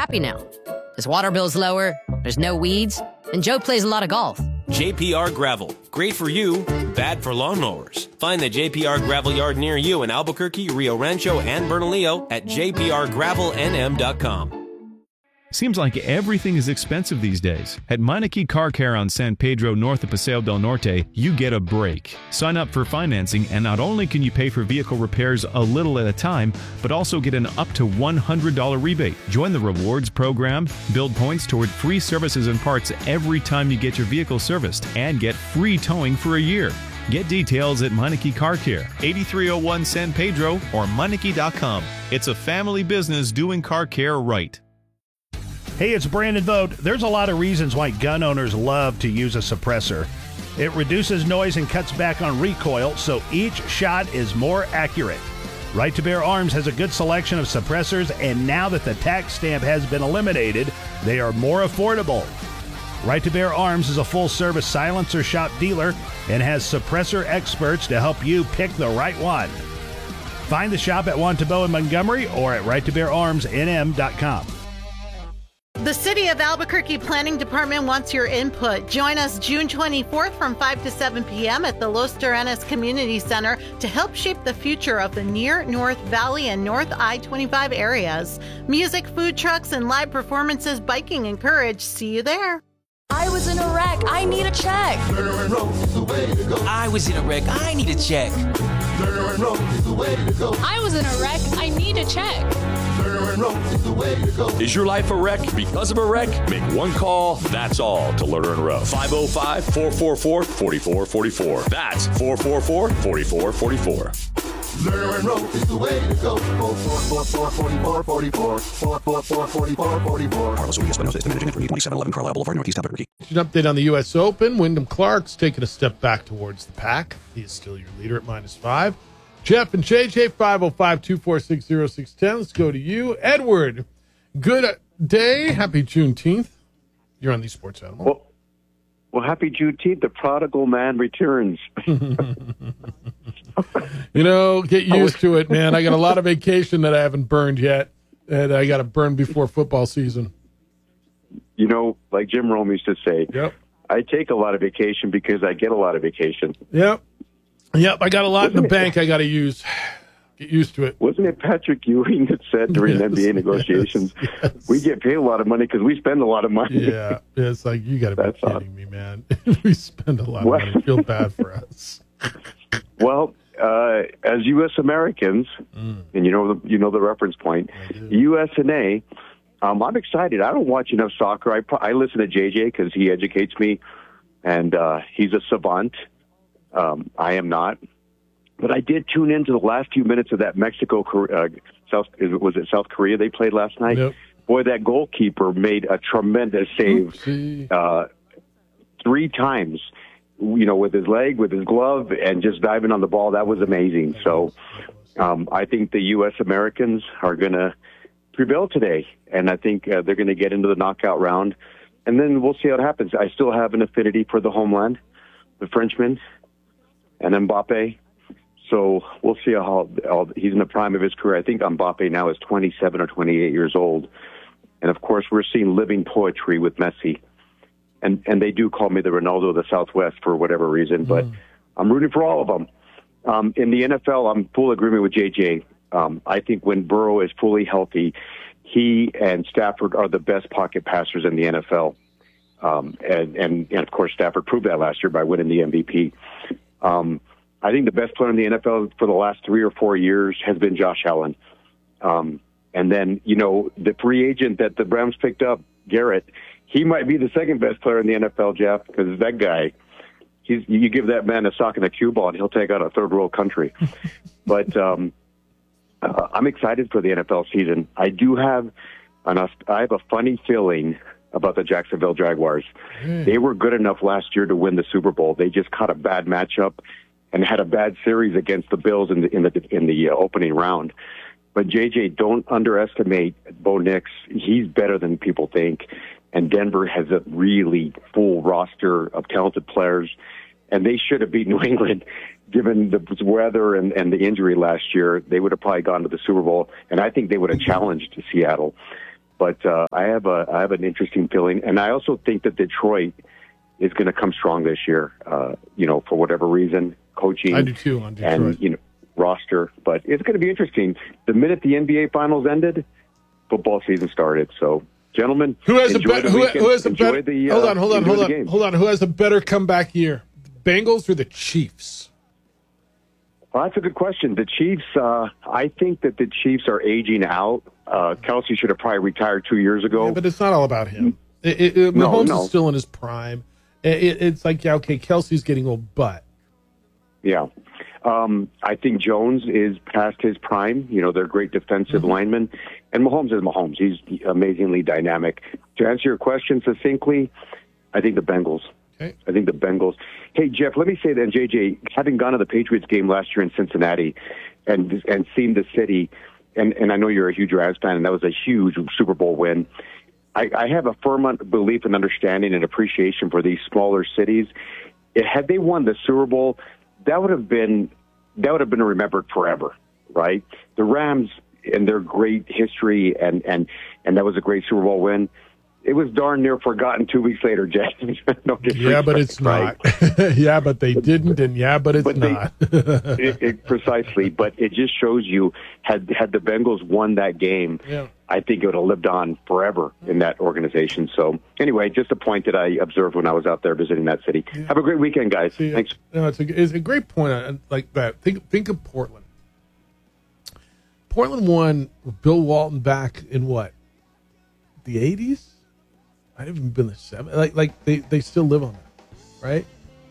happy now. His water bill's lower, there's no weeds, and Joe plays a lot of golf. JPR Gravel. Great for you, bad for lawnmowers. Find the JPR Gravel yard near you in Albuquerque, Rio Rancho, and Bernalillo at jprgravelnm.com. Seems like everything is expensive these days. At Meineke Car Care on San Pedro north of Paseo del Norte, you get a break. Sign up for financing, and not only can you pay for vehicle repairs a little at a time, but also get an up to $100 rebate. Join the rewards program, build points toward free services and parts every time you get your vehicle serviced, and get free towing for a year. Get details at Meineke Car Care, 8301 San Pedro, or Meineke.com. It's a family business doing car care right. Hey, it's Brandon Vogt. There's a lot of reasons why gun owners love to use a suppressor. It reduces noise and cuts back on recoil, so each shot is more accurate. Right to Bear Arms has a good selection of suppressors, and now that the tax stamp has been eliminated, they are more affordable. Right to Bear Arms is a full-service silencer shop dealer and has suppressor experts to help you pick the right one. Find the shop at Wantabo in Montgomery or at righttobeararmsnm.com. The City of Albuquerque Planning Department wants your input. Join us June 24th from 5 to 7 p.m. at the Los Terrenos Community Center to help shape the future of the near North Valley and North I-25 areas. Music, food trucks, and live performances, biking encouraged. See you there. I was in a wreck. I need a check. Lerner Road is the way to go. I was in a wreck. I need a check. Lerner Road is the way to go. I was in a wreck. I need a check. Lerner Road is the way to go. Is your life a wreck because of a wreck? Make one call, that's all, to Lerner and Rowe. 505-444-4444. That's 444-4444. Lerner Road is the way to go. 444-4444. 444-4444. Carlos Urias Espinosa, estimated agent for 2711 Carlisle Boulevard, Northeast Albuquerque. An update on the U.S. Open. Wyndham Clark's taking a step back towards the pack. He is still your leader at -5. Jeff and JJ, 505-246-0610. Let's go to you. Edward, good day. Happy Juneteenth. You're on the Sports Animal. Well, happy Juneteenth. The prodigal man returns. Get used to it, man. I got a lot of vacation that I haven't burned yet, and I got to burn before football season. Like Jim Rome used to say, yep. I take a lot of vacation because I get a lot of vacation. Yep, I got a lot in the bank I got to use. Get used to it. Wasn't it Patrick Ewing that said during NBA negotiations, yes. We get paid a lot of money because we spend a lot of money? Yeah, it's like, you got to be kidding me, man. We spend a lot of money. Feel bad for us. Well, as U.S. Americans, and you know the reference point, U.S. and A, I'm excited. I don't watch enough soccer. I listen to JJ because he educates me, and he's a savant. I am not. But I did tune into the last few minutes of that Mexico, South Korea they played last night? Yep. Boy, that goalkeeper made a tremendous save 3 times, with his leg, with his glove, and just diving on the ball. That was amazing. So I think the U.S. Americans are going to prevail today, and I think they're going to get into the knockout round, and then we'll see how it happens. I still have an affinity for the homeland, the Frenchman, and Mbappe. So we'll see how he's in the prime of his career. I think Mbappe now is 27 or 28 years old. And, of course, we're seeing living poetry with Messi. And they do call me the Ronaldo of the Southwest for whatever reason, but I'm rooting for all of them. In the NFL, I'm full agreement with JJ. I think when Burrow is fully healthy, he and Stafford are the best pocket passers in the NFL. And of course, Stafford proved that last year by winning the MVP. I think the best player in the NFL for the last 3 or 4 years has been Josh Allen. And then, the free agent that the Browns picked up, Garrett, he might be the second best player in the NFL, Jeff, because that guy, you give that man a sock and a cue ball, and he'll take out a third world country. But I'm excited for the NFL season. I have a funny feeling about the Jacksonville Jaguars. They were good enough last year to win the Super Bowl. They just caught a bad matchup and had a bad series against the Bills in the opening round. But JJ, don't underestimate Bo Nix. He's better than people think. And Denver has a really full roster of talented players. And they should have beat New England, given the weather and the injury last year. They would have probably gone to the Super Bowl. And I think they would have challenged Seattle. But I have an interesting feeling, and I also think that Detroit is going to come strong this year. For whatever reason, coaching. I do too on Detroit. And roster. But it's going to be interesting. The minute the NBA Finals ended, football season started. So, gentlemen, who has a better comeback year? The Bengals or the Chiefs? Well, that's a good question. The Chiefs, I think that the Chiefs are aging out. Kelsey should have probably retired 2 years ago. Yeah, but it's not all about him. Mahomes is still in his prime. It's like, yeah, okay, Kelsey's getting old, but. Yeah. I think Jones is past his prime. They're great defensive linemen. And Mahomes is Mahomes. He's amazingly dynamic. To answer your question succinctly, I think the Bengals. Okay. I think the Bengals. Hey, Jeff, let me say that, JJ, having gone to the Patriots game last year in Cincinnati and seen the city, and I know you're a huge Rams fan, and that was a huge Super Bowl win. I have a firm belief and understanding and appreciation for these smaller cities. Had they won the Super Bowl, that would have been remembered forever, right? The Rams and their great history and that was a great Super Bowl win. It was darn near forgotten 2 weeks later, Jeff. No, yeah, but it's not. Right? Yeah, but they didn't, and yeah, but it's not. Precisely, but it just shows you had the Bengals won that game, I think it would have lived on forever in that organization. So anyway, just a point that I observed when I was out there visiting that city. Yeah. Have a great weekend, guys. Thanks. No, it's a great point like that. Think of Portland. Portland won with Bill Walton back in what? The 80s? Might have even been the 70s. Like they still live on that, right?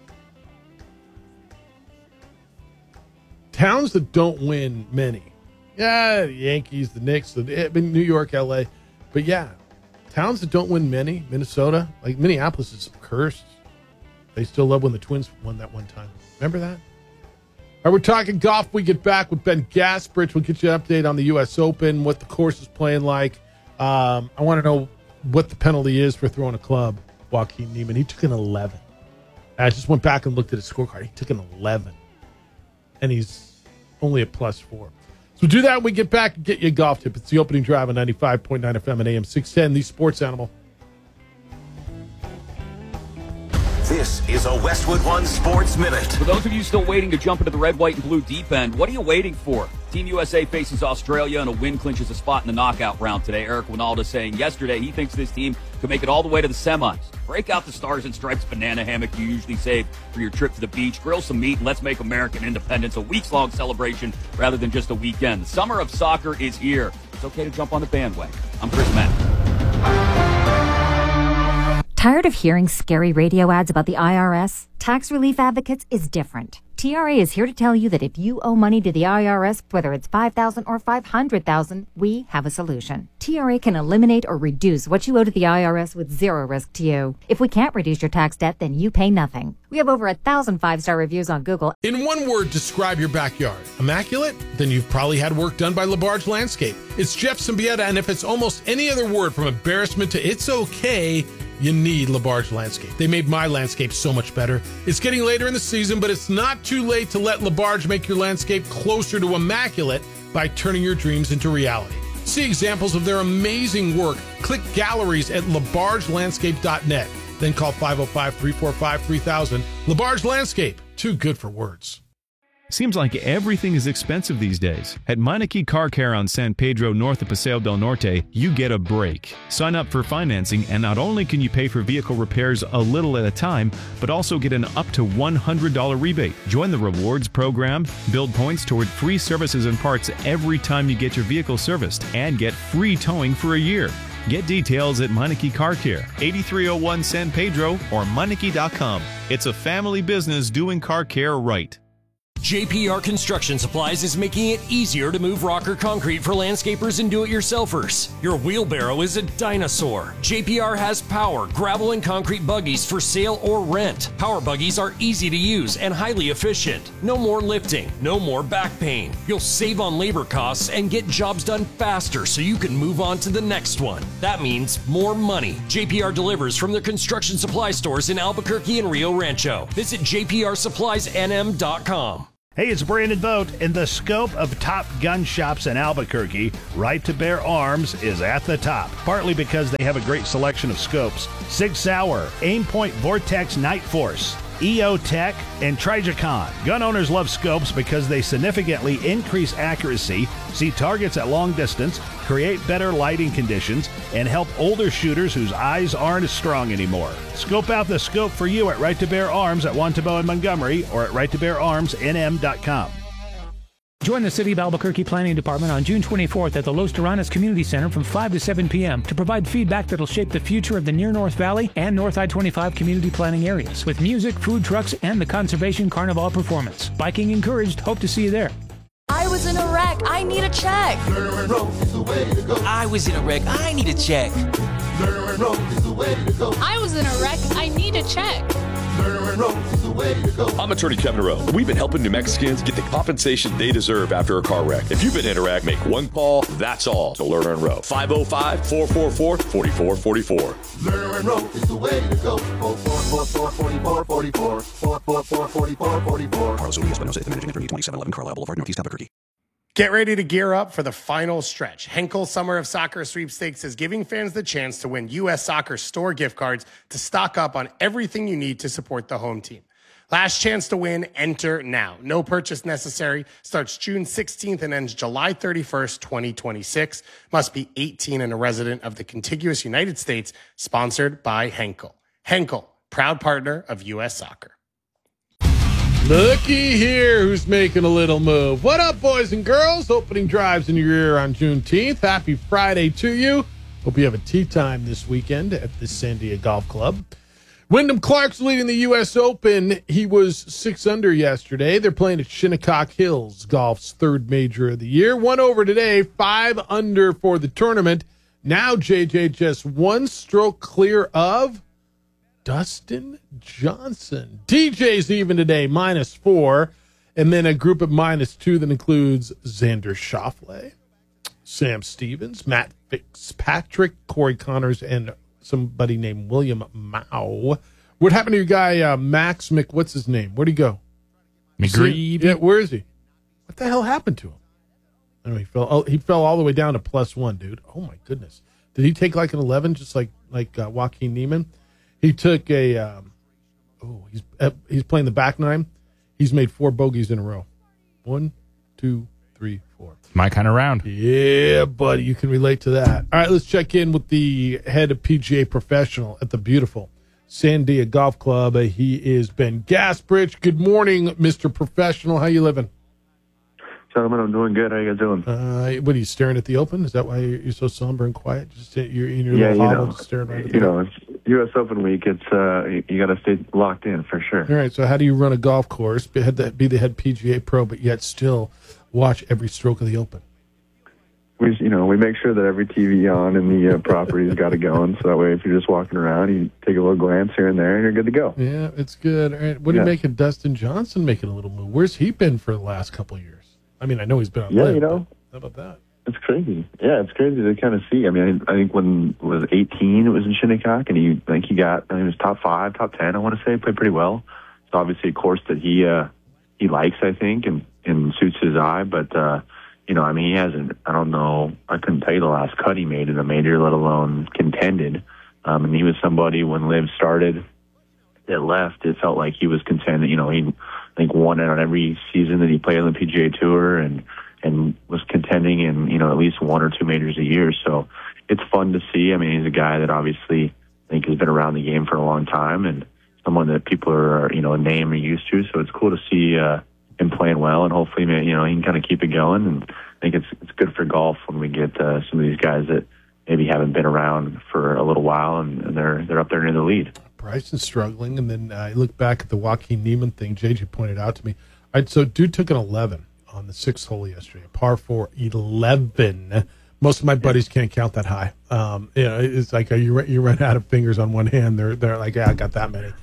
Towns that don't win many. Yeah, the Yankees, the Knicks, New York, LA. But yeah, towns that don't win many, Minnesota, like Minneapolis is cursed. They still love when the Twins won that one time. Remember that? All right, we're talking golf. We get back with Ben Gasparich. We'll get you an update on the U.S. Open, what the course is playing like. I want to know what the penalty is for throwing a club, Joaquin Niemann. He took an 11. I just went back and looked at his scorecard. He took an 11. And he's only a +4. So do that when we get back and get you a golf tip. It's the opening drive on 95.9 FM and AM 610, the Sports Animal. This is a Westwood One Sports Minute. For those of you still waiting to jump into the red, white, and blue deep end, what are you waiting for? Team USA faces Australia, and a win clinches a spot in the knockout round today. Eric Winalda saying yesterday he thinks this team could make it all the way to the semis. Break out the Stars and Stripes banana hammock you usually save for your trip to the beach. Grill some meat, and let's make American independence a weeks-long celebration rather than just a weekend. The summer of soccer is here. It's okay to jump on the bandwagon. I'm Chris Mack. Tired of hearing scary radio ads about the IRS? Tax Relief Advocates is different. TRA is here to tell you that if you owe money to the IRS, whether it's $5,000 or $500,000, we have a solution. TRA can eliminate or reduce what you owe to the IRS with zero risk to you. If we can't reduce your tax debt, then you pay nothing. We have over 1,000 5-star reviews on Google. In one word, describe your backyard. Immaculate? Then you've probably had work done by LaBarge Landscape. It's Jeff Symbieta, and if it's almost any other word from embarrassment to it's okay, you need LaBarge Landscape. They made my landscape so much better. It's getting later in the season, but it's not too late to let LaBarge make your landscape closer to immaculate by turning your dreams into reality. See examples of their amazing work. Click galleries at labargelandscape.net. Then call 505-345-3000. LaBarge Landscape. Too good for words. Seems like everything is expensive these days. At Meineke Car Care on San Pedro north of Paseo del Norte, you get a break. Sign up for financing, and not only can you pay for vehicle repairs a little at a time, but also get an up to $100 rebate. Join the rewards program, build points toward free services and parts every time you get your vehicle serviced, and get free towing for a year. Get details at Meineke Car Care, 8301 San Pedro, or Meineke.com. It's a family business doing car care right. JPR Construction Supplies is making it easier to move rock or concrete for landscapers and do-it-yourselfers. Your wheelbarrow is a dinosaur. JPR has power, gravel, and concrete buggies for sale or rent. Power buggies are easy to use and highly efficient. No more lifting, no more back pain. You'll save on labor costs and get jobs done faster so you can move on to the next one. That means more money. JPR delivers from their construction supply stores in Albuquerque and Rio Rancho. Visit jprsuppliesnm.com. Hey, it's Brandon Vogt. In the scope of top gun shops in Albuquerque, Right to Bear Arms is at the top, partly because they have a great selection of scopes. Sig Sauer, Aimpoint Vortex Night Force, EO Tech, and Trijicon. Gun owners love scopes because they significantly increase accuracy, see targets at long distance, create better lighting conditions, and help older shooters whose eyes aren't as strong anymore. Scope out the scope for you at Right to Bear Arms at Wantabo and Montgomery or at righttobeararmsnm.com. Join the City of Albuquerque Planning Department on June 24th at the Los Terranas Community Center from 5 to 7 p.m. to provide feedback that'll shape the future of the Near North Valley and North I-25 community planning areas with music, food trucks, and the Conservation Carnival performance. Biking encouraged. Hope to see you there. I was in a wreck. I need a check. Lerner Road is the way to go. I was in a wreck. I need a check. Lerner Road is the way to go. I was in a wreck. I need a check. Lerner Road is the way to go. I'm attorney Kevin Rowe. We've been helping New Mexicans get the compensation they deserve after a car wreck. If you've been in a wreck, make one call. That's all to Lerner and Rowe. 505-444-4444. Lerner Road is the way to go. 444-4444. 444-4444. Carlos Urias, Espinosa, the managing editor, 2711 Carlisle Boulevard, Northeast Albuquerque. Get ready to gear up for the final stretch. Henkel Summer of Soccer Sweepstakes is giving fans the chance to win U.S. Soccer store gift cards to stock up on everything you need to support the home team. Last chance to win, enter now. No purchase necessary. Starts June 16th and ends July 31st, 2026. Must be 18 and a resident of the contiguous United States. Sponsored by Henkel. Henkel, proud partner of U.S. Soccer. Looky here who's making a little move. What up, boys and girls? Opening drives in your ear on Juneteenth. Happy Friday to you. Hope you have a tea time this weekend at the Sandia Golf Club. Wyndham Clark's leading the U.S. Open. He was 6 under yesterday. They're playing at Shinnecock Hills, golf's third major of the year. 1 over today, 5 under for the tournament. Now JJ just 1 stroke clear of Dustin Johnson. DJ's even today, -4. And then a group of -2 that includes Xander Schauffele, Sam Stevens, Matt Fitzpatrick, Corey Connors, and somebody named William Mao. What happened to your guy, Max what's his name? Where'd he go? McGreevy? Yeah, where is he? What the hell happened to him? I mean, he fell all the way down to +1, dude. Oh, my goodness. Did he take like an 11, just like Joaquin Neiman? He took a he's playing the back nine. He's made 4 bogeys in a row. 1, 2, 3, 4. My kind of round. Yeah, buddy, you can relate to that. All right, let's check in with the head of PGA Professional at the beautiful Sandia Golf Club. He is Ben Gasbridge. Good morning, Mr. Professional. How you living? Gentlemen, I'm doing good. How you guys doing? What are you staring at the Open? Is that why you're so somber and quiet? Just you're in your little hovel, staring right at the Open? It's U.S. Open week. It's you got to stay locked in for sure. All right. So how do you run a golf course? Be the head PGA pro, but yet still watch every stroke of the Open? We make sure that every TV on in the property's got it going, so that way if you're just walking around, you take a little glance here and there, and you're good to go. Yeah, it's good. All right. What do you make of Dustin Johnson making a little move? Where's he been for the last couple of years? I mean, I know he's been on live, how about that? It's crazy. Yeah, it's crazy to kind of see. I mean, I think when it was 18, it was in Shinnecock, and he was top 5, top 10, I want to say, played pretty well. It's obviously a course that he likes, I think, and suits his eye, but, he hasn't, I don't know, I couldn't tell you the last cut he made in a major, let alone contended. And he was somebody when Liv started that left, it felt like he was contending. He, I think, won it on every season that he played on the PGA Tour and was contending in, at least 1 or 2 majors a year. So it's fun to see. I mean, he's a guy that obviously I think has been around the game for a long time and someone that people are, a name are used to. So it's cool to see him playing well, and hopefully, he can kind of keep it going. And I think it's good for golf when we get some of these guys that maybe haven't been around for a little while, and they're up there near the lead. Bryson's struggling, and then I look back at the Joaquin Neiman thing JJ pointed out to me. All right, so dude took an 11 on the 6th hole yesterday, a par 4 11. Most of my buddies can't count that high. It's like you run out of fingers on one hand. They're like, yeah, I got that many.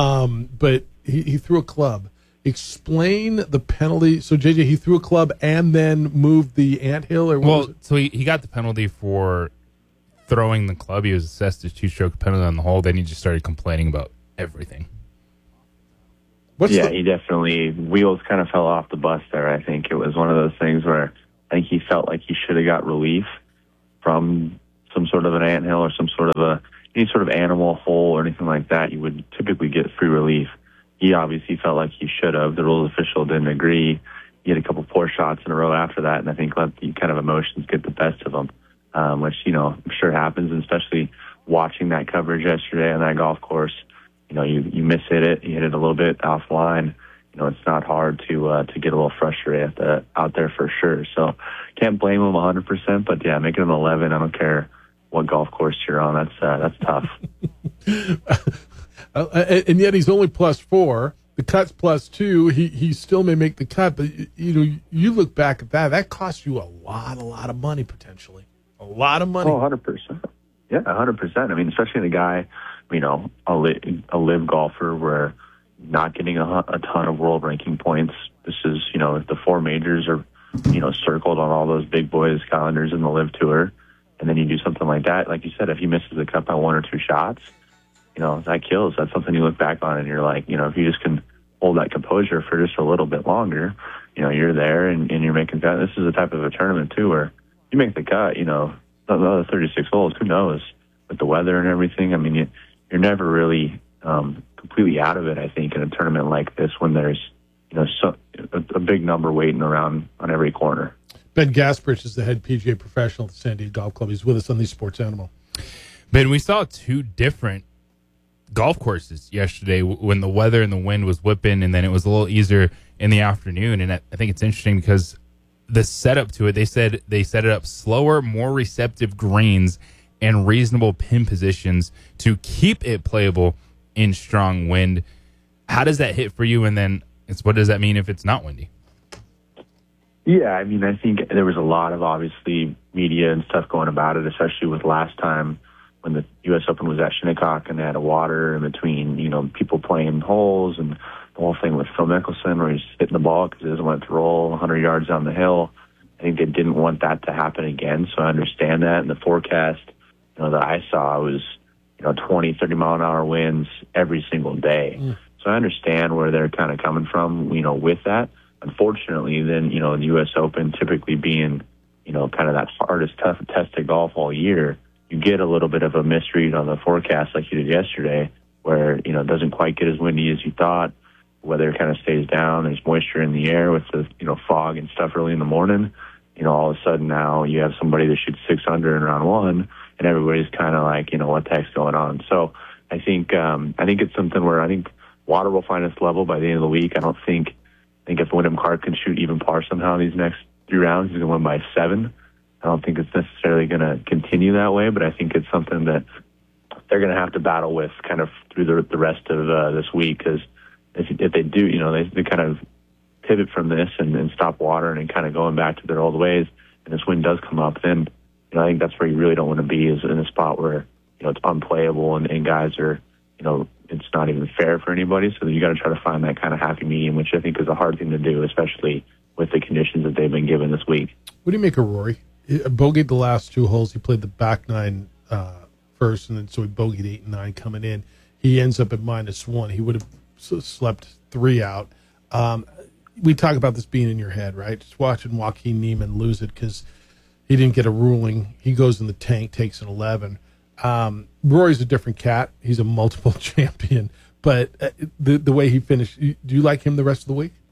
But he threw a club. Explain the penalty. So JJ, he threw a club and then moved the anthill, or what was it? So he got the penalty for throwing the club. He was assessed a 2-stroke penalty on the hole. Then he just started complaining about everything. He definitely, wheels kind of fell off the bus there. I think it was one of those things where I think he felt like he should have got relief from some sort of an anthill or some sort of any sort of animal hole or anything like that. You would typically get free relief. He obviously felt like he should have. The rules official didn't agree. He had a couple poor shots in a row after that, and I think let the kind of emotions get the best of him, which, I'm sure happens, and especially watching that coverage yesterday on that golf course. You miss it, you hit it a little bit offline. It's not hard to get a little frustrated out there for sure. So can't blame him 100%, but yeah, making him 11, I don't care what golf course you're on. That's tough. And yet he's only +4. The cut's +2. He still may make the cut, but you look back at that costs you a lot of money potentially. A lot of money. Oh, 100%. Yeah, 100%. I mean, especially in a guy, a live golfer where not getting a ton of world ranking points. This is, if the 4 majors are, circled on all those big boys calendars in the live tour, and then you do something like that, like you said, if he misses the cut by 1 or 2 shots, that kills. That's something you look back on and you're like, if you just can hold that composure for just a little bit longer, you're there and you're making that. This is the type of a tournament too where you make the cut, the other 36 holes, who knows, with the weather and everything. I mean, you're never really completely out of it, I think, in a tournament like this when there's, a big number waiting around on every corner. Ben Gasparich is the head PGA professional at the San Diego Golf Club. He's with us on the Sports Animal. Ben, we saw 2 different golf courses yesterday when the weather and the wind was whipping, and then it was a little easier in the afternoon. And I think it's interesting because the setup to it, they said they set it up slower, more receptive greens, and reasonable pin positions to keep it playable in strong wind. How does that hit for you? And then what does that mean if it's not windy? Yeah, I mean, I think there was a lot of, obviously, media and stuff going about it, especially with last time when the U.S. Open was at Shinnecock and they had a water in between, people playing holes and the whole thing with Phil Mickelson where he's hitting the ball because he doesn't want it to roll 100 yards down the hill. I think they didn't want that to happen again, so I understand that. And the forecast, that I saw was, 20, 30 mile an hour winds every single day. So I understand where they're kind of coming from, with that. Unfortunately, then, the U.S. Open typically being, kind of that hardest test of golf all year, you get a little bit of a misread on the forecast like you did yesterday where, it doesn't quite get as windy as you thought. Weather kind of stays down. There's moisture in the air with the, fog and stuff early in the morning. All of a sudden now you have somebody that shoots 6 under in round 1 and everybody's kind of like, what the heck's going on? So I think it's something where I think water will find its level by the end of the week. I think if Wyndham Clark can shoot even par somehow these next 3 rounds, he's going to win by 7. I don't think it's necessarily going to continue that way, but I think it's something that they're going to have to battle with kind of through the rest of this week because if they do, they kind of pivot from this and stop watering and kind of going back to their old ways, and this wind does come up, then I think that's where you really don't want to be is in a spot where it's unplayable and guys are it's not even fair for anybody. So you got to try to find that kind of happy medium, which I think is a hard thing to do, especially with the conditions that they've been given this week. What do you make of Rory? He bogeyed the last 2 holes. He played the back 9 first, and then so he bogeyed 8 and 9 coming in. He ends up at -1. He would have slept 3 out. We talk about this being in your head, right? Just watching Joaquin Niemann lose it because he didn't get a ruling. He goes in the tank, takes an 11. Rory's a different cat. He's a multiple champion. But the way he finished, do you like him the rest of the week?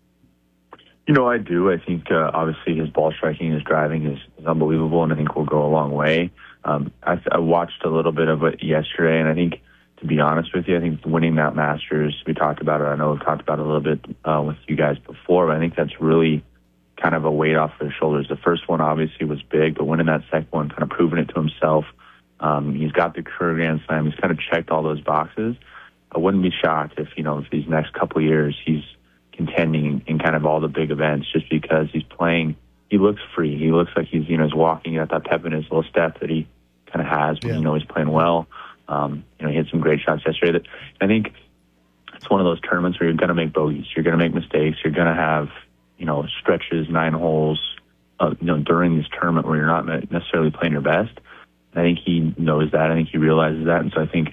I do. I think obviously his ball striking, his driving is unbelievable, and I think will go a long way. I watched a little bit of it yesterday, and I think, to be honest with you, I think winning that Masters, we talked about it. I know we've talked about it a little bit with you guys before, but I think that's really kind of a weight off his shoulders. The first one obviously was big, but winning that second one, kind of proving it to himself. He's got the career Grand Slam. He's kind of checked all those boxes. I wouldn't be shocked if these next couple of years he's contending in kind of all the big events just because he's playing. He looks free. He looks like he's walking at that pep in his little step that he kind of has when he's playing well. He had some great shots yesterday. That I think it's one of those tournaments where you're going to make bogeys. You're going to make mistakes. You're going to have stretches, 9 holes during this tournament where you're not necessarily playing your best. I think he knows that. I think he realizes that. And so I think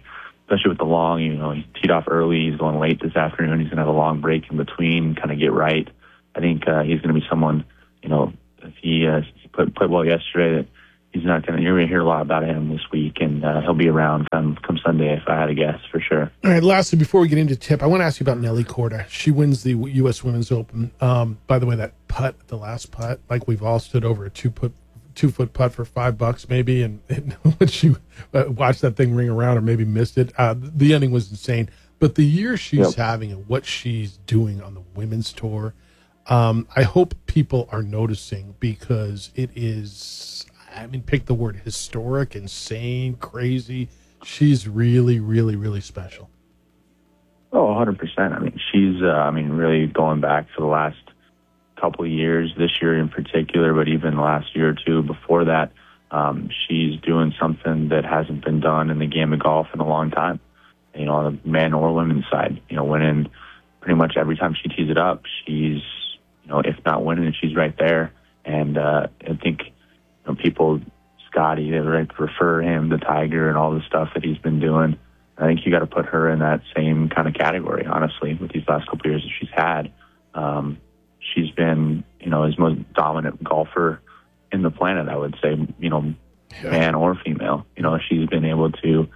especially with the long, he teed off early. He's going late this afternoon. He's going to have a long break in between, kind of get right. I think he's going to be someone, if he played well yesterday, that you're going to hear a lot about him this week, and he'll be around come Sunday, if I had to guess, for sure. All right, lastly, before we get into tip, I want to ask you about Nelly Korda. She wins the U.S. Women's Open. By the way, that putt, the last putt, like we've all stood over a 2-foot putt for $5 maybe, and when she watched that thing ring around or maybe missed it, the ending was insane. But the year she's having and what she's doing on the women's tour, I hope people are noticing, because it is, pick the word, historic, insane, crazy. She's really, really, really special. Oh, 100%. She's, really going back for the last couple of years, this year in particular, but even the last year or two before that, she's doing something that hasn't been done in the game of golf in a long time. On the men or women's side, winning pretty much every time she tees it up. She's, if not winning, she's right there. And I think people, Scotty, they refer him to Tiger and all the stuff that he's been doing. I think you got to put her in that same kind of category, honestly, with these last couple of years that she's had. She's been, his most dominant golfer in the planet, I would say, man or female. She's been able to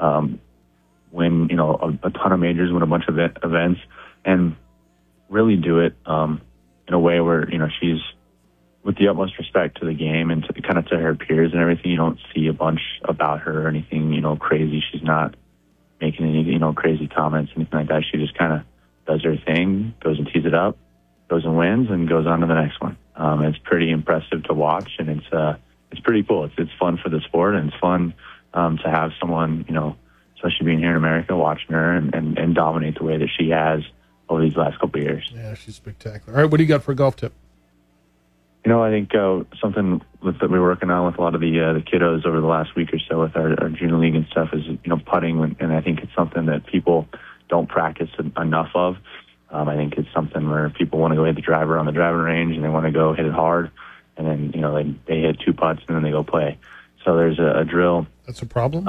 win, a ton of majors, win a bunch of events, and really do it in a way where, she's with the utmost respect to the game and to her peers and everything. You don't see a bunch about her or anything, crazy. She's not making any, crazy comments, anything like that. She just kind of does her thing, goes and tees it up, goes and wins, and goes on to the next one. It's pretty impressive to watch, and it's pretty cool. It's fun for the sport, and it's fun to have someone, especially being here in America, watching her and dominate the way that she has over these last couple of years. Yeah, she's spectacular. All right, what do you got for a golf tip? I think something that we're working on with a lot of the kiddos over the last week or so with our junior league and stuff is, putting, and I think it's something that people don't practice enough of. I think it's something where people want to go hit the driver on the driving range, and they want to go hit it hard, and then, they hit 2 putts, and then they go play. So there's a drill. That's a problem?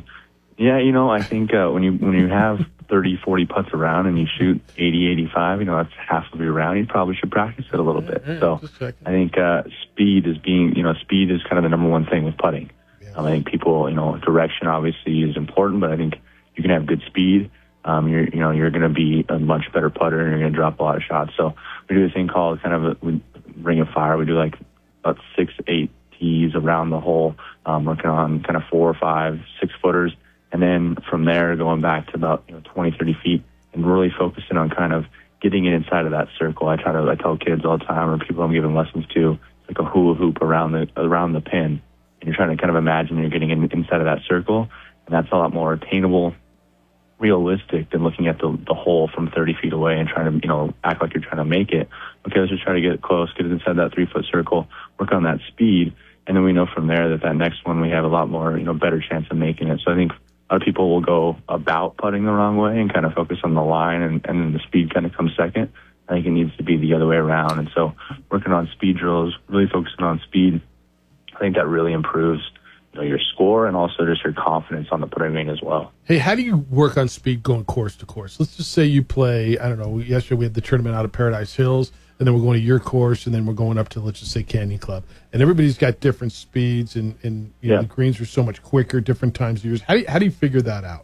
I think when you have 30, 40 putts around and you shoot 80, 85, that's half of your round, you probably should practice it a little bit. So I think speed is kind of the number one thing with putting. I think people, direction obviously is important, but I think you can have good speed. You're going to be a much better putter, and you're going to drop a lot of shots. So we do this thing called we Ring of Fire. We do like about 6-8 tees around the hole, working on kind of 4 or 5 6-footers. And then from there, going back to about 20, 30 feet, and really focusing on kind of getting it inside of that circle. I tell kids all the time, or people I'm giving lessons to, it's like a hula hoop around the pin, and you're trying to kind of imagine you're getting inside of that circle, and that's a lot more attainable, realistic than looking at the hole from 30 feet away and trying to act like you're trying to make it. Okay, let's just try to get it close, get it inside that 3-foot circle, work on that speed, and then we know from there that next one we have a lot more better chance of making it. So I think a lot of people will go about putting the wrong way and kind of focus on the line, and then the speed kind of comes second. I think it needs to be the other way around. And so working on speed drills, really focusing on speed, I think that really improves your score and also just your confidence on the putting green as well. Hey, how do you work on speed going course to course? Let's just say you play, I don't know, yesterday we had the tournament out of Paradise Hills, and then we're going to your course, and then we're going up to, let's just say, Canyon Club. And everybody's got different speeds, and the greens are so much quicker, different times of years. How do you figure that out?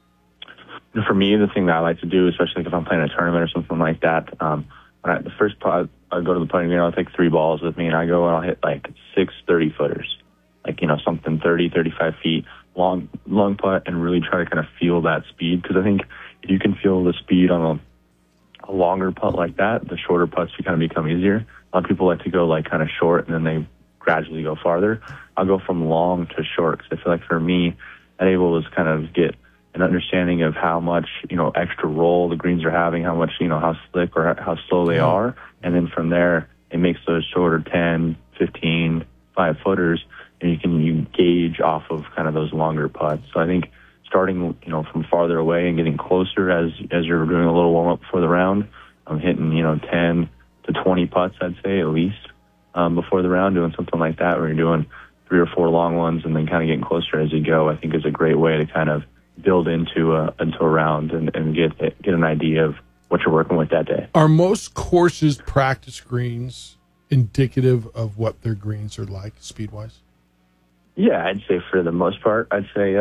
For me, the thing that I like to do, especially if I'm playing a tournament or something like that, the first putt, I go to the putting green, I'll take 3 balls with me, and I go and I'll hit like 6 30-footers. Like, something 30, 35 feet, long putt, and really try to kind of feel that speed. Because I think if you can feel the speed on a longer putt like that, the shorter putts kind of become easier. A lot of people like to go like kind of short, and then they gradually go farther. I'll go from long to short, because I feel like for me, I'm able to kind of get an understanding of how much, extra roll the greens are having, how much, how slick or how slow they are. And then from there, it makes those shorter 10, 15, 5-footers, and you can gauge off of kind of those longer putts. So I think starting, from farther away and getting closer as you're doing a little warm-up before the round, I'm hitting, 10 to 20 putts, I'd say, at least, before the round, doing something like that, where you're doing 3 or 4 long ones and then kind of getting closer as you go, I think is a great way to kind of build into a round and get an idea of what you're working with that day. Are most courses practice greens indicative of what their greens are like speed-wise? Yeah, I'd say for the most part, I'd say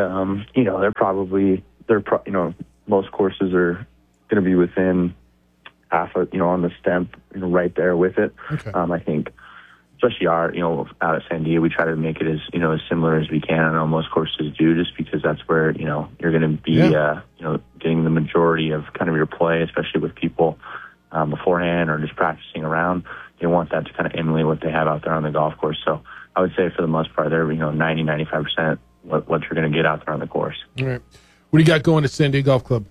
most courses are going to be within half of, on the stemp, right there with it. Okay. I think, especially out at Sandia, we try to make it as similar as we can. I know most courses do, just because that's where, you're going to be, getting the majority of kind of your play, especially with people beforehand or just practicing around. You want that to kind of emulate what they have out there on the golf course. So I would say for the most part, they're, 90-95% what you're going to get out there on the course. All right. What do you got going at Sandia Golf Club?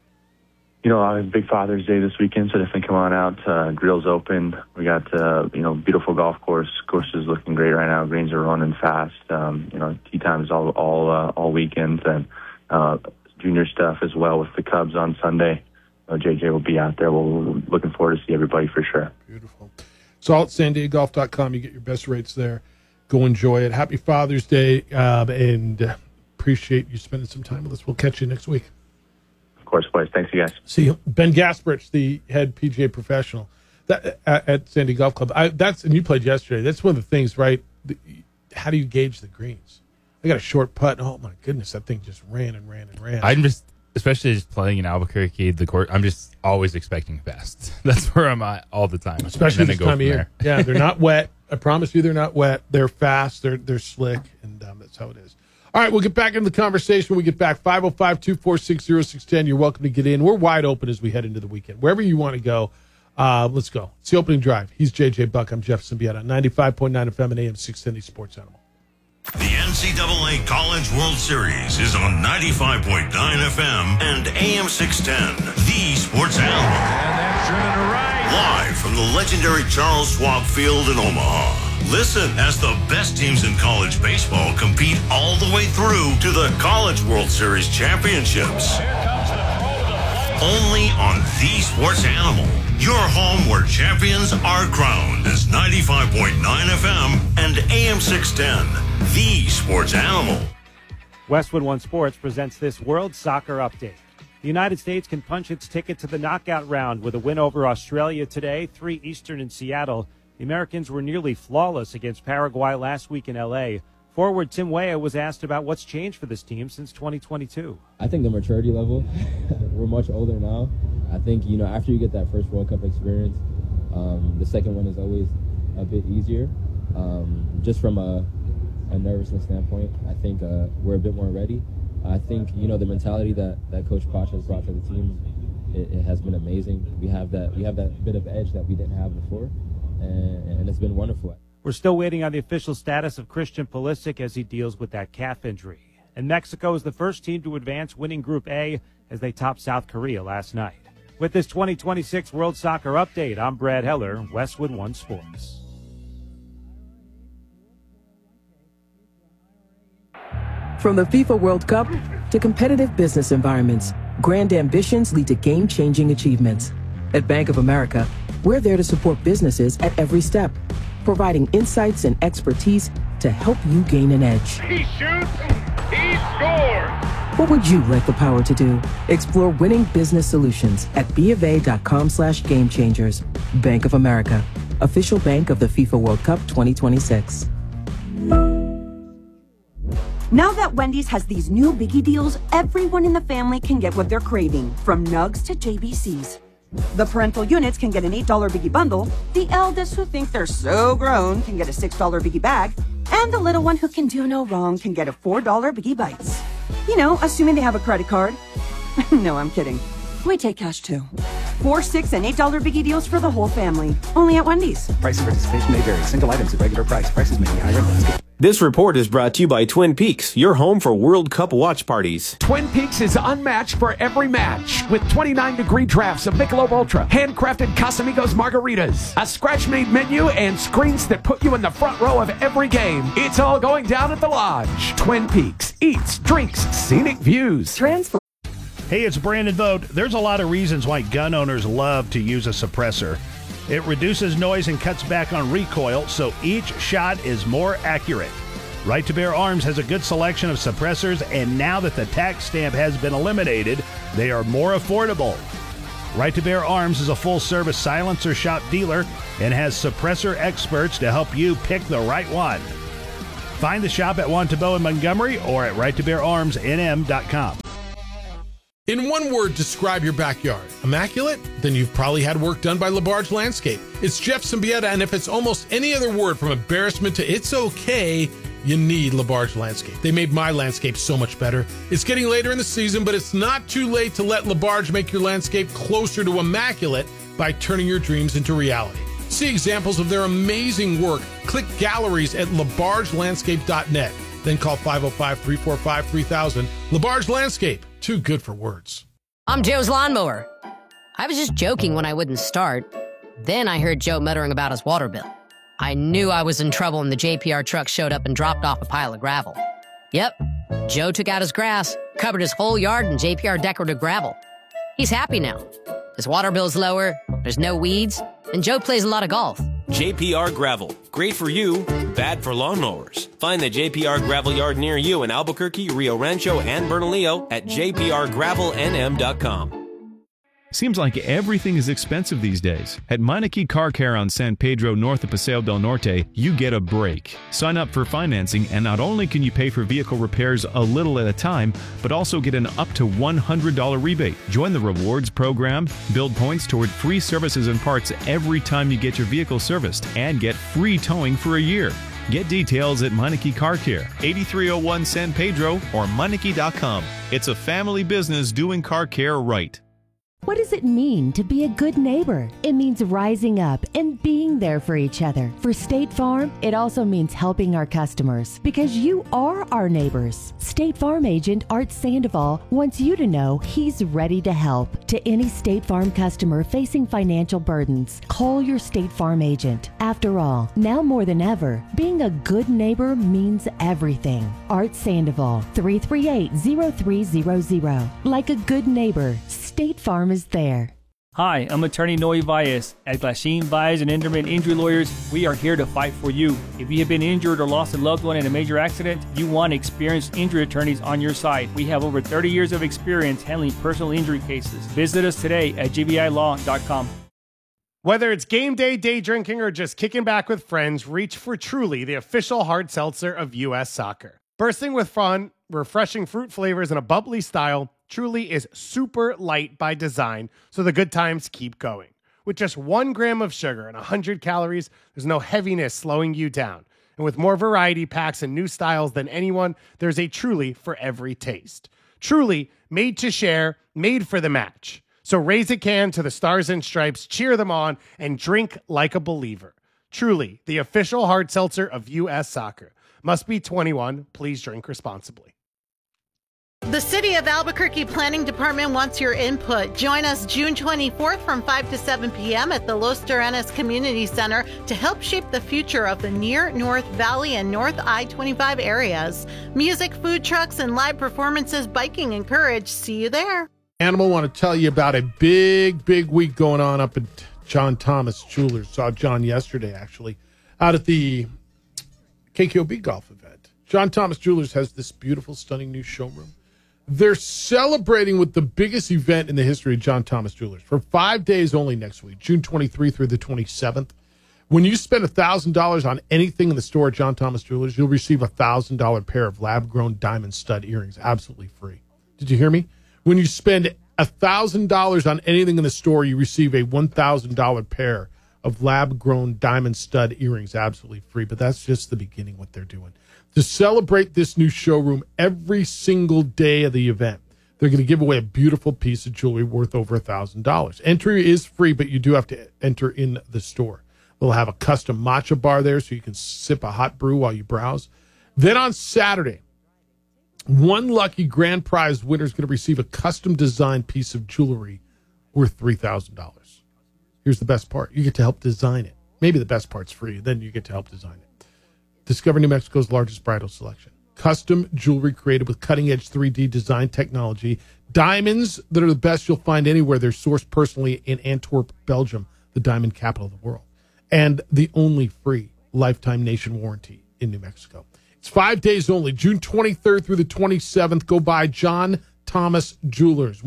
I have Big Father's Day this weekend, so definitely come on out. Grill's open. We got, beautiful golf course. Course is looking great right now. Greens are running fast. Tee times all weekend, and junior stuff as well with the Cubs on Sunday. JJ will be out there. We're looking forward to see everybody for sure. Beautiful. So at sandiagolf.com, you get your best rates there. Go enjoy it. Happy Father's Day, and appreciate you spending some time with us. We'll catch you next week. Of course, boys. Thanks, you guys. See you. Ben Gasparich, the head PGA professional at Sandia Golf Club. And you played yesterday. That's one of the things, right? How do you gauge the greens? I got a short putt. Oh, my goodness. That thing just ran and ran and ran. I'm just, especially just playing in Albuquerque, the court, I'm just always expecting fast. That's where I'm at all the time. Especially this time of year. Yeah, they're not wet. I promise you they're not wet. They're fast. They're slick, and that's how it is. All right, we'll get back into the conversation when we get back. 505-246-0610. You're welcome to get in. We're wide open as we head into the weekend. Wherever you want to go, let's go. It's the opening drive. He's J.J. Buck. I'm Jeff Symbieta on 95.9 FM and AM 610 Sports Animal. The NCAA College World Series is on 95.9 FM and AM 610, the Sports Animal. And that's driven to right. Live from the legendary Charles Schwab Field in Omaha. Listen as the best teams in college baseball compete all the way through to the College World Series championships. Only on the Sports Animal. Your home where champions are crowned is 95.9 FM and AM 610. The Sports Animal. Westwood One Sports presents this World Soccer Update. The United States can punch its ticket to the knockout round with a win over Australia today, 3 Eastern in Seattle. The Americans were nearly flawless against Paraguay last week in L.A. Forward Tim Weah was asked about what's changed for this team since 2022. I think the maturity level, we're much older now. I think, after you get that first World Cup experience, the second one is always a bit easier. Just from a nervousness standpoint, I think we're a bit more ready. I think, the mentality that Coach Poch has brought to the team, it has been amazing. We have that bit of edge that we didn't have before, and it's been wonderful. We're still waiting on the official status of Christian Pulisic as he deals with that calf injury. And Mexico is the first team to advance, winning Group A as they topped South Korea last night. With this 2026 World Soccer Update, I'm Brad Heller, Westwood One Sports. From the FIFA World Cup to competitive business environments, grand ambitions lead to game-changing achievements. At Bank of America, we're there to support businesses at every step, providing insights and expertise to help you gain an edge. He shoots, he scores! What would you like the power to do? Explore winning business solutions at BofA.com/gamechangers. Bank of America, official bank of the FIFA World Cup 2026. Now that Wendy's has these new biggie deals, everyone in the family can get what they're craving, from nugs to JBCs. The parental units can get an $8 biggie bundle, the eldest who think they're so grown can get a $6 biggie bag, and the little one who can do no wrong can get a $4 biggie bites. Assuming they have a credit card. No, I'm kidding. We take cash too. 4, $6, and $8 biggie deals for the whole family. Only at Wendy's. Price and participation may vary. Single items at regular price. Prices may be higher. This report is brought to you by Twin Peaks, your home for World Cup watch parties. Twin Peaks is unmatched for every match with 29-degree drafts of Michelob Ultra, handcrafted Casamigos margaritas, a scratch-made menu, and screens that put you in the front row of every game. It's all going down at the Lodge. Twin Peaks eats, drinks, scenic views. Hey, it's Brandon Vogt. There's a lot of reasons why gun owners love to use a suppressor. It reduces noise and cuts back on recoil, so each shot is more accurate. Right to Bear Arms has a good selection of suppressors, and now that the tax stamp has been eliminated, they are more affordable. Right to Bear Arms is a full-service silencer shop dealer and has suppressor experts to help you pick the right one. Find the shop at Wantabo in Montgomery or at righttobeararmsnm.com. In one word, describe your backyard. Immaculate? Then you've probably had work done by LaBarge Landscape. It's Jeff Symbieta, and if it's almost any other word from embarrassment to it's okay, you need LaBarge Landscape. They made my landscape so much better. It's getting later in the season, but it's not too late to let LaBarge make your landscape closer to immaculate by turning your dreams into reality. See examples of their amazing work. Click galleries at labargelandscape.net. Then call 505-345-3000. LaBarge Landscape. Too good for words. I'm Joe's lawnmower. I was just joking when I wouldn't start. Then I heard Joe muttering about his water bill. I knew I was in trouble when the JPR truck showed up and dropped off a pile of gravel. Yep, Joe took out his grass, covered his whole yard in JPR decorative gravel. He's happy now. His water bill's lower, there's no weeds, and Joe plays a lot of golf. JPR Gravel. Great for you, bad for lawnmowers. Find the JPR Gravel Yard near you in Albuquerque, Rio Rancho, and Bernalillo at jprgravelnm.com. Seems like everything is expensive these days. At Meineke Car Care on San Pedro north of Paseo del Norte, you get a break. Sign up for financing, and not only can you pay for vehicle repairs a little at a time, but also get an up to $100 rebate. Join the rewards program, build points toward free services and parts every time you get your vehicle serviced, and get free towing for a year. Get details at Meineke Car Care, 8301 San Pedro, or Meineke.com. It's a family business doing car care right. What does it mean to be a good neighbor? It means rising up and being there for each other. For State Farm, it also means helping our customers because you are our neighbors. State Farm agent Art Sandoval wants you to know he's ready to help. To any State Farm customer facing financial burdens, call your State Farm agent. After all, now more than ever, being a good neighbor means everything. Art Sandoval, 338-0300. Like a good neighbor, State Farm is there. Hi, I'm attorney Noe Valles. At Glasheen, Valles and Inderman Injury Lawyers, we are here to fight for you. If you have been injured or lost a loved one in a major accident, you want experienced injury attorneys on your side. We have over 30 years of experience handling personal injury cases. Visit us today at gbilaw.com. Whether it's game day, day drinking, or just kicking back with friends, reach for Truly, the official hard seltzer of U.S. Soccer. Bursting with fun, refreshing fruit flavors, and a bubbly style, Truly is super light by design, so the good times keep going. With just 1 gram of sugar and 100 calories, there's no heaviness slowing you down. And with more variety packs and new styles than anyone, there's a Truly for every taste. Truly, made to share, made for the match. So raise a can to the Stars and Stripes, cheer them on, and drink like a believer. Truly, the official hard seltzer of U.S. Soccer. Must be 21. Please drink responsibly. The City of Albuquerque Planning Department wants your input. Join us June 24th from 5 to 7 p.m. at the Los Terrenos Community Center to help shape the future of the near North Valley and North I-25 areas. Music, food trucks, and live performances, biking, and courage. See you there. Animal, want to tell you about a big week going on up at John Thomas Jewelers. Saw John yesterday, actually, out at the KKOB golf event. John Thomas Jewelers has this beautiful, stunning new showroom. They're celebrating with the biggest event in the history of John Thomas Jewelers for 5 days only next week, June 23 through the 27th. When you spend $1,000 on anything in the store at John Thomas Jewelers, you'll receive a $1,000 pair of lab-grown diamond stud earrings, absolutely free. Did you hear me? When you spend $1,000 on anything in the store, you receive a $1,000 pair of lab-grown diamond stud earrings, absolutely free. But that's just the beginning, what they're doing. To celebrate this new showroom every single day of the event, they're going to give away a beautiful piece of jewelry worth over $1,000. Entry is free, but you do have to enter in the store. They'll have a custom matcha bar there so you can sip a hot brew while you browse. Then on Saturday, one lucky grand prize winner is going to receive a custom designed piece of jewelry worth $3,000. Here's the best part. You get to help design it. Maybe the best part's free. Then you get to help design it. Discover New Mexico's largest bridal selection. Custom jewelry created with cutting-edge 3D design technology. Diamonds that are the best you'll find anywhere. They're sourced personally in Antwerp, Belgium, the diamond capital of the world. And the only free lifetime nation warranty in New Mexico. It's 5 days only, June 23rd through the 27th. Go by John Thomas Jewelers,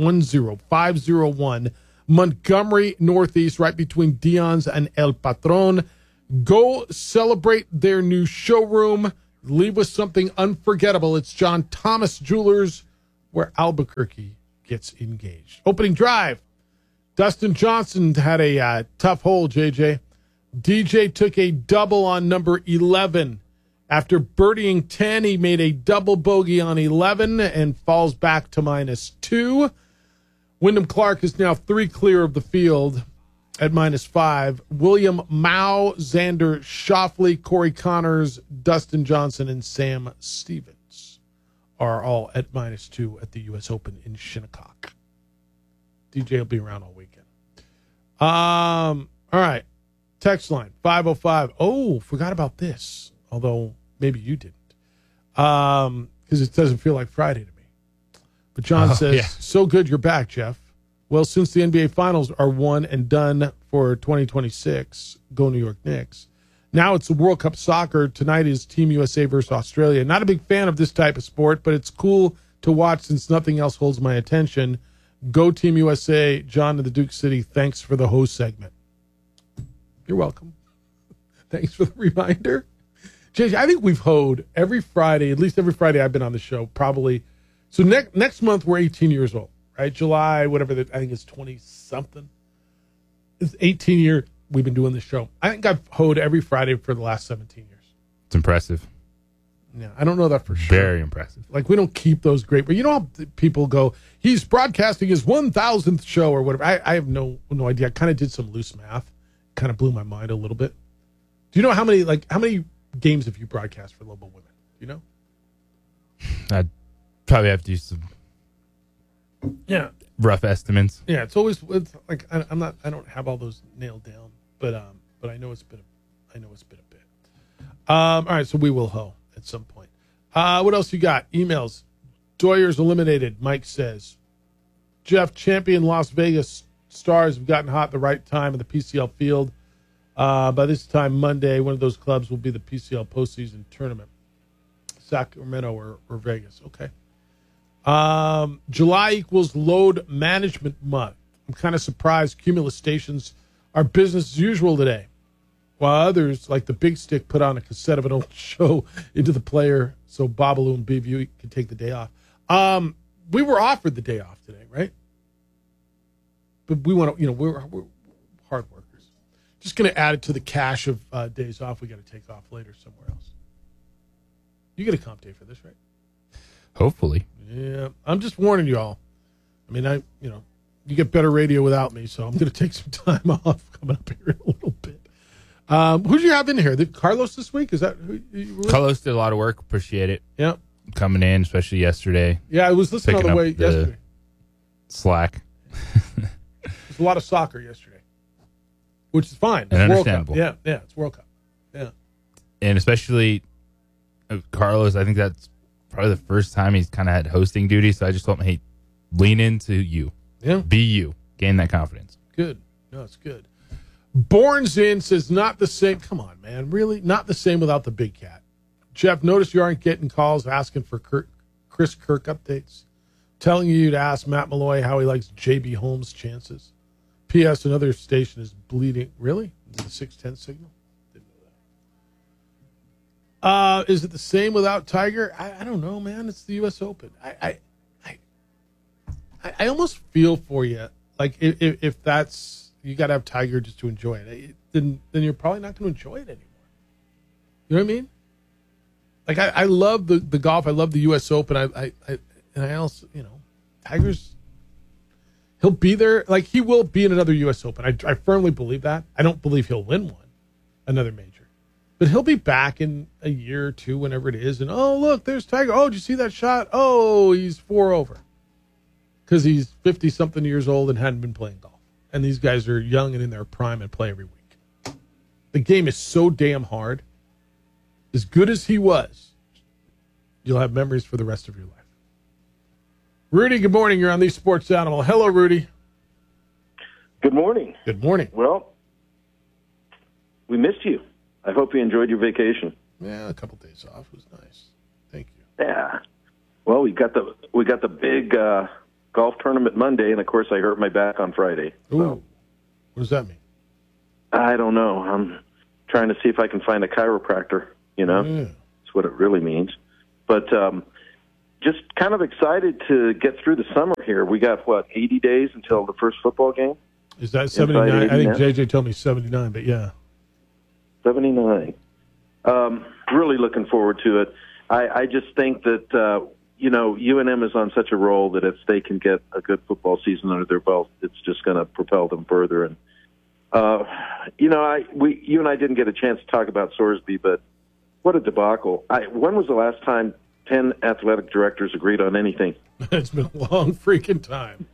10501 Montgomery Northeast, right between Dion's and El Patron. Go celebrate their new showroom. Leave with something unforgettable. It's John Thomas Jewelers, where Albuquerque gets engaged. Opening drive. Dustin Johnson had a tough hole, JJ. DJ took a double on number 11. After birdieing 10, he made a double bogey on 11 and falls back to -2. Wyndham Clark is now 3 clear of the field at -5. William Mao, Xander Schauffele, Corey Connors, Dustin Johnson, and Sam Stevens are all at -2 at the U.S. Open in Shinnecock. DJ will be around all weekend. All right. Text line 505. Oh, forgot about this. Although maybe you didn't. Because it doesn't feel like Friday to me. But John says, so good you're back, Jeff. Well, since the NBA Finals are won and done for 2026, go New York Knicks. Now it's the World Cup soccer. Tonight is Team USA versus Australia. Not a big fan of this type of sport, but it's cool to watch since nothing else holds my attention. Go Team USA. John in the Duke City. Thanks for the host segment. You're welcome. Thanks for the reminder. JJ, I think we've hoed every Friday, at least every Friday I've been on the show, probably. So next month, we're 18 years old, right? July, whatever, I think it's 20-something. It's 18 years we've been doing this show. I think I've hoed every Friday for the last 17 years. It's impressive. Yeah, I don't know that for sure. Very impressive. Like, we don't keep those great. But you know how people go, he's broadcasting his 1,000th show or whatever. I have no idea. I kind of did some loose math. Kind of blew my mind a little bit. Do you know how many games have you broadcast for Lobo Women? Do you know? I'd probably have to use some rough estimates. Yeah, it's like I don't have all those nailed down, but I know it's been a bit. All right, so we will hoe at some point. What else you got? Emails. Doyers eliminated, Mike says. Jeff, champion Las Vegas Stars have gotten hot at the right time in the PCL field. By this time Monday, one of those clubs will be the PCL postseason tournament. Sacramento or Vegas. Okay. July equals load management month. I'm kind of surprised Cumulus stations are business as usual today, while others, like the Big Stick, put on a cassette of an old show into the player so Babalu and Beeview can take the day off. We were offered the day off today, right? But we want to, we're hard workers. Just going to add it to the cache of days off we got to take off later somewhere else. You get a comp day for this, right? Hopefully. Yeah, I'm just warning you all. I mean, you get better radio without me, so I'm going to take some time off coming up here in a little bit. Who do you have in here? Carlos this week? Is that who you were? Carlos did a lot of work. Appreciate it. Yeah. Coming in, especially yesterday. Yeah, I was listening all the way yesterday. Slack. There's a lot of soccer yesterday, which is fine. And understandable. World Cup. Yeah, it's World Cup. Yeah. And especially Carlos, I think that's probably the first time he's kind of had hosting duty. So I just told him, hey, lean into you. Yeah. Be you. Gain that confidence. Good. No, it's good. Borns in says not the same. Come on, man. Really? Not the same without the big cat. Jeff, notice you aren't getting calls asking for Chris Kirk updates. Telling you to ask Matt Malloy how he likes J.B. Holmes' chances. P.S. Another station is bleeding. Really? The 610 signal? Didn't know that. Is it the same without Tiger? I don't know, man. It's the U.S. Open. I almost feel for you. Like, if that's, you got to have Tiger just to enjoy it. Then you're probably not going to enjoy it anymore. You know what I mean? Like, I love the golf. I love the U.S. Open. And I also, Tiger's, he'll be there. Like, he will be in another U.S. Open. I firmly believe that. I don't believe he'll win one, another major. But he'll be back in a year or two, whenever it is. And, oh, look, there's Tiger. Oh, did you see that shot? Oh, he's 4 over. Because he's 50-something years old and hadn't been playing golf. And these guys are young and in their prime and play every week. The game is so damn hard. As good as he was, you'll have memories for the rest of your life. Rudy, good morning. You're on the Sports Animal. Hello, Rudy. Good morning. Good morning. Well, we missed you. I hope you enjoyed your vacation. Yeah, a couple days off was nice. Thank you. Yeah. Well, we got the big golf tournament Monday, and of course I hurt my back on Friday. Ooh. So. What does that mean? I don't know. I'm trying to see if I can find a chiropractor. That's what it really means. But just kind of excited to get through the summer here. We got, 80 days until the first football game? Is that 79? I think JJ told me 79, but yeah. 79. Really looking forward to it. I just think that, UNM is on such a roll that if they can get a good football season under their belt, it's just going to propel them further. And, you and I didn't get a chance to talk about Sorsby, but what a debacle. When was the last time 10 athletic directors agreed on anything? It's been a long freaking time.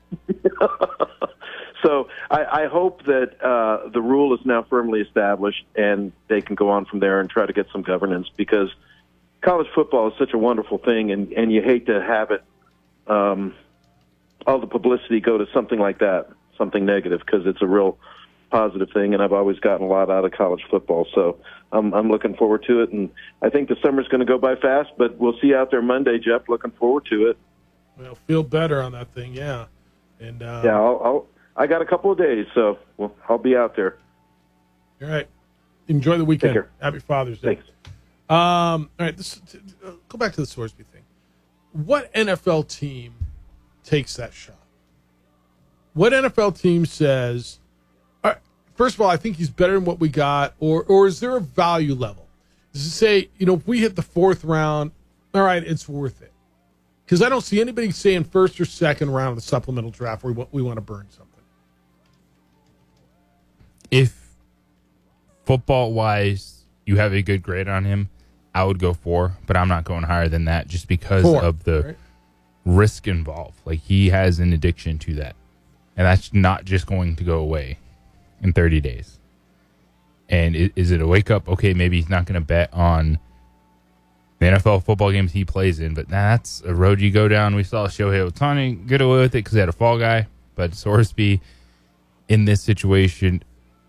So I hope that the rule is now firmly established and they can go on from there and try to get some governance, because college football is such a wonderful thing, and you hate to have it, all the publicity go to something like that, something negative, because it's a real positive thing, and I've always gotten a lot out of college football. So I'm looking forward to it, and I think the summer's going to go by fast, but we'll see you out there Monday, Jeff. Looking forward to it. Well, feel better on that thing, yeah. And I got a couple of days, so I'll be out there. All right. Enjoy the weekend. Take care. Happy Father's Day. Thanks. All right. Go back to the Sorsby thing. What NFL team takes that shot? What NFL team says, all right, first of all, I think he's better than what we got, or is there a value level? Does it say, if we hit the fourth round, all right, it's worth it? Because I don't see anybody saying first or second round of the supplemental draft where we want to burn something. If football-wise you have a good grade on him, I would go 4, but I'm not going higher than that just because of the risk involved. Like, he has an addiction to that, and that's not just going to go away in 30 days. And is it a wake-up? Okay, maybe he's not going to bet on the NFL football games he plays in, but that's a road you go down. We saw Shohei Ohtani get away with it because he had a fall guy, but Sorsby in this situation,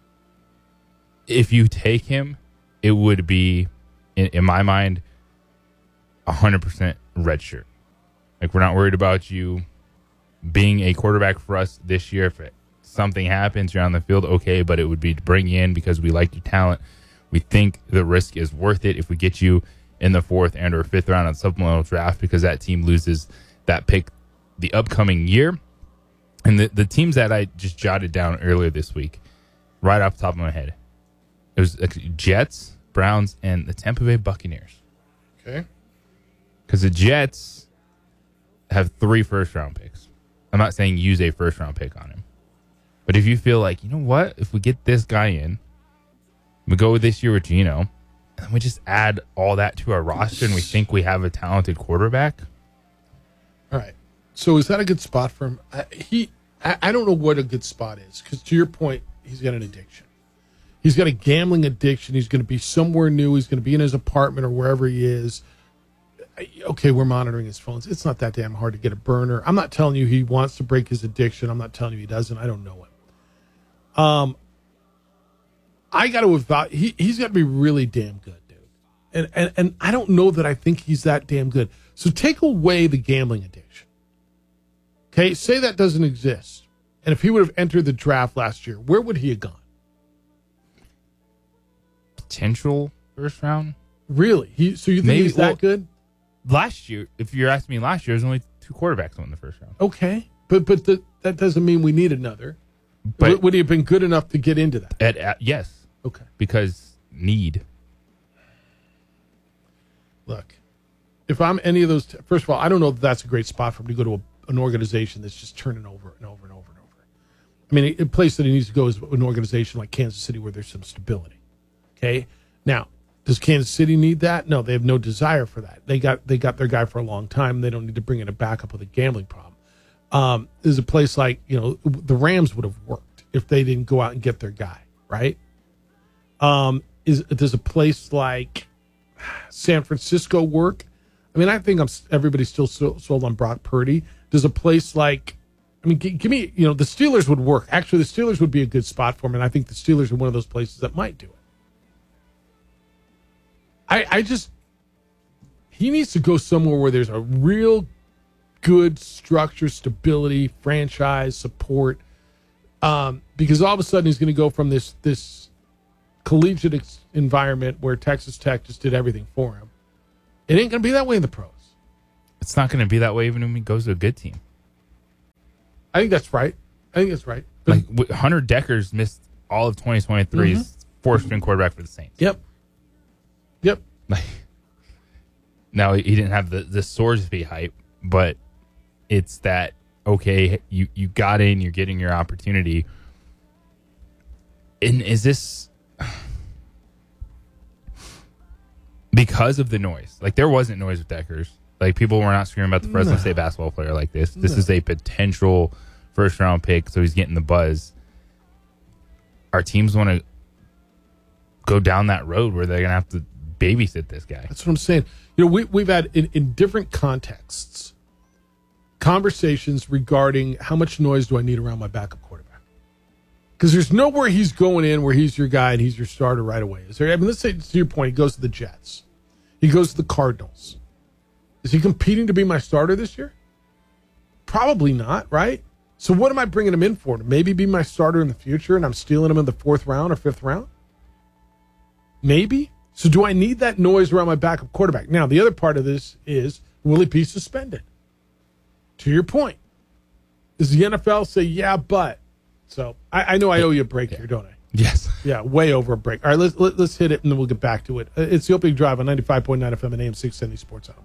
if you take him, it would be, in my mind, 100% redshirt. Like, we're not worried about you being a quarterback for us this year. If something happens, you're on the field, okay, but it would be to bring you in because we like your talent. We think the risk is worth it if we get you in the 4th and or 5th round on supplemental draft, because that team loses that pick the upcoming year. And the teams that I just jotted down earlier this week, right off the top of my head, it was Jets, Browns, and the Tampa Bay Buccaneers. Okay. Because the Jets have 3 first-round picks. I'm not saying use a first-round pick on him. But if you feel like, you know what, if we get this guy in, we go this year with Geno, and we just add all that to our roster and we think we have a talented quarterback. All right. So is that a good spot for him? I don't know what a good spot is, because to your point, he's got an addiction. He's got a gambling addiction. He's going to be somewhere new. He's going to be in his apartment or wherever he is. Okay, we're monitoring his phones. It's not that damn hard to get a burner. I'm not telling you he wants to break his addiction. I'm not telling you he doesn't. I don't know him. I got to evaluate. He's got to be really damn good, dude. And I don't know that I think he's that damn good. So take away the gambling addiction. Okay, say that doesn't exist. And if he would have entered the draft last year, where would he have gone? Potential first round? Really? So you think he's that good? Last year, if you're asking me last year, there's only 2 quarterbacks in the first round. Okay. But that doesn't mean we need another. But would he have been good enough to get into that? Yes. Okay. Because need. Look, if I'm any of those, first of all, I don't know that that's a great spot for him to go to an organization that's just turning over and over and over and over. I mean, a place that he needs to go is an organization like Kansas City where there's some stability. Okay. Now, does Kansas City need that? No, they have no desire for that. They got their guy for a long time. They don't need to bring in a backup with a gambling problem. There's a place like, the Rams would have worked if they didn't go out and get their guy, right? Does a place like San Francisco work? I mean, I think everybody's still sold on Brock Purdy. Does a place like, give me, the Steelers would work. Actually, the Steelers would be a good spot for him, and I think the Steelers are one of those places that might do it. he needs to go somewhere where there's a real good structure, stability, franchise support. Because all of a sudden he's going to go from this collegiate environment where Texas Tech just did everything for him. It ain't going to be that way in the pros. It's not going to be that way even when he goes to a good team. I think that's right. But like Hunter Decker's missed all of 2023's fourth string quarterback for the Saints. Yep. Like, now he didn't have the Sorsby hype, but it's that, okay, you got in, you're getting your opportunity. And is this because of the noise? Like, there wasn't noise with Deckers. Like, people were not screaming about the Fresno State basketball player like this. This is a potential first-round pick, so he's getting the buzz. Our teams want to go down that road where they're going to have to babysit this guy. That's what I'm saying. You know, we've had, in different contexts, conversations regarding how much noise do I need around my backup quarterback? Because there's nowhere he's going in where he's your guy and he's your starter right away. Is there? I mean, let's say, to your point, he goes to the Jets. He goes to the Cardinals. Is he competing to be my starter this year? Probably not, right? So what am I bringing him in for? To maybe be my starter in the future and I'm stealing him in the 4th round or 5th round? Maybe. So do I need that noise around my backup quarterback? Now, the other part of this is, will he be suspended? To your point. Does the NFL say, yeah, but? So I know I owe you a break here, don't I? Yes. Yeah, way over a break. All right, let's hit it and then we'll get back to it. It's the Opening Drive on 95.9 FM and AM 670 Sports Animal.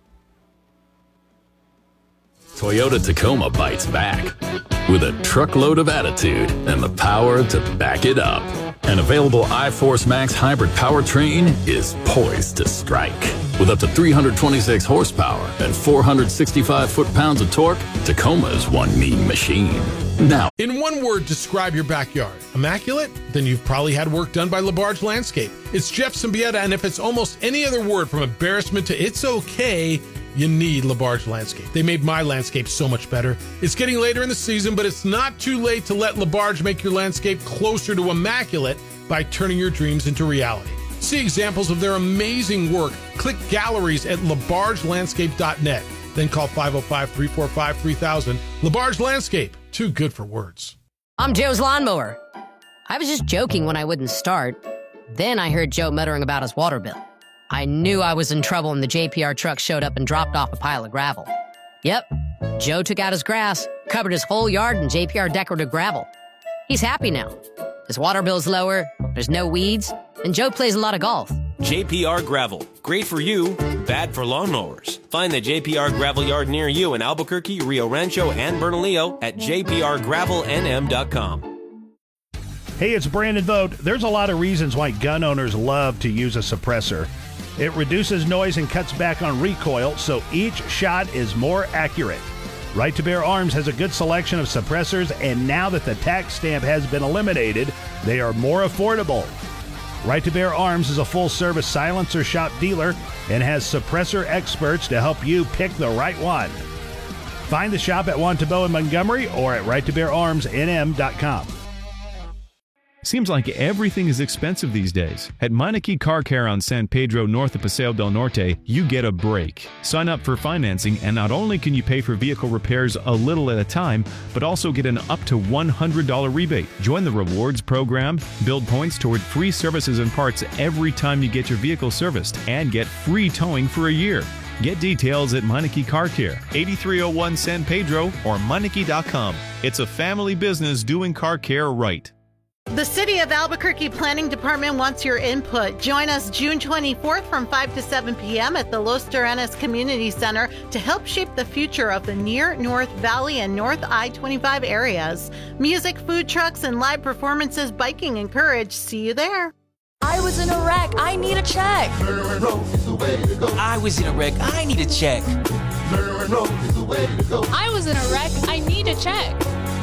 Toyota Tacoma bites back with a truckload of attitude and the power to back it up. An available iForce Max hybrid powertrain is poised to strike. With up to 326 horsepower and 465 foot-pounds of torque, Tacoma is one mean machine. Now, in one word, describe your backyard. Immaculate? Then you've probably had work done by LaBarge Landscape. It's Jeff Symbieta, and if it's almost any other word from embarrassment to it's okay, you need LaBarge Landscape. They made my landscape so much better. It's getting later in the season, but it's not too late to let LaBarge make your landscape closer to immaculate by turning your dreams into reality. See examples of their amazing work. Click galleries at labargelandscape.net. Then call 505-345-3000. LaBarge Landscape. Too good for words. I'm Joe's lawnmower. I was just joking when I wouldn't start. Then I heard Joe muttering about his water bill. I knew I was in trouble when the JPR truck showed up and dropped off a pile of gravel. Yep, Joe took out his grass, covered his whole yard in JPR decorative gravel. He's happy now. His water bill's lower, there's no weeds, and Joe plays a lot of golf. JPR Gravel. Great for you, bad for lawnmowers. Find the JPR Gravel Yard near you in Albuquerque, Rio Rancho, and Bernalillo at jprgravelnm.com. Hey, it's Brandon Vogt. There's a lot of reasons why gun owners love to use a suppressor. It reduces noise and cuts back on recoil, so each shot is more accurate. Right to Bear Arms has a good selection of suppressors, and now that the tax stamp has been eliminated, they are more affordable. Right to Bear Arms is a full-service silencer shop dealer and has suppressor experts to help you pick the right one. Find the shop at Wantabo in Montgomery or at righttobeararmsnm.com. Seems like everything is expensive these days. At Meineke Car Care on San Pedro north of Paseo del Norte, you get a break. Sign up for financing, and not only can you pay for vehicle repairs a little at a time, but also get an up to $100 rebate. Join the rewards program, build points toward free services and parts every time you get your vehicle serviced, and get free towing for a year. Get details at Meineke Car Care, 8301 San Pedro, or Meineke.com. It's a family business doing car care right. The City of Albuquerque Planning Department wants your input. Join us June 24th from 5 to 7 p.m. at the Los Terrenos Community Center to help shape the future of the near North Valley and North I-25 areas. Music, food trucks, and live performances, biking, and courage. See you there. I was in a wreck. I need a check. I was in a wreck. I need a check. I was in a wreck. I need a check.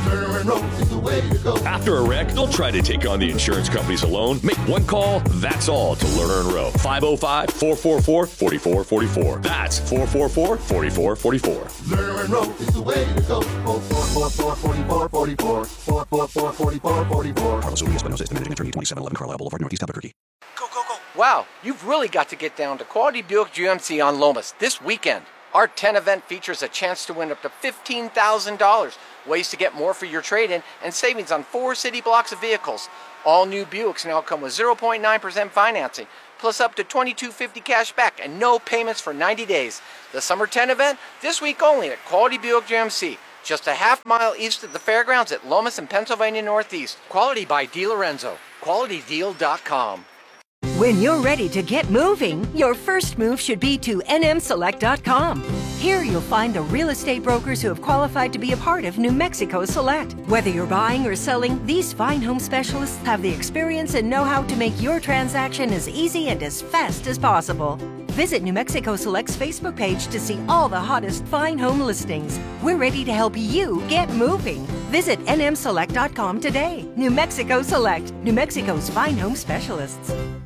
After a wreck, don't try to take on the insurance companies alone. Make one call, that's all, to Lerner and Rowe. 505-444-4444. That's 444-4444. Lerner and Rowe is the way to go. 444-4444. 444-4444. Carlos Urias, Buenos Aires, Managing Attorney, 2711 Carlisle Boulevard, Northeast Albuquerque. Wow, you've really got to get down to Quality Buick GMC on Lomas this weekend. Our 10 event features a chance to win up to $15,000, ways to get more for your trade-in, and savings on 4 city blocks of vehicles. All new Buicks now come with 0.9% financing, plus up to $22.50 cash back and no payments for 90 days. The Summer 10 event, this week only at Quality Buick GMC, just a half-mile east of the fairgrounds at Lomas and Pennsylvania Northeast. Quality by DiLorenzo. QualityDeal.com. When you're ready to get moving, your first move should be to nmselect.com. Here you'll find the real estate brokers who have qualified to be a part of New Mexico Select. Whether you're buying or selling, these fine home specialists have the experience and know-how to make your transaction as easy and as fast as possible. Visit New Mexico Select's Facebook page to see all the hottest fine home listings. We're ready to help you get moving. Visit nmselect.com today. New Mexico Select, New Mexico's fine home specialists.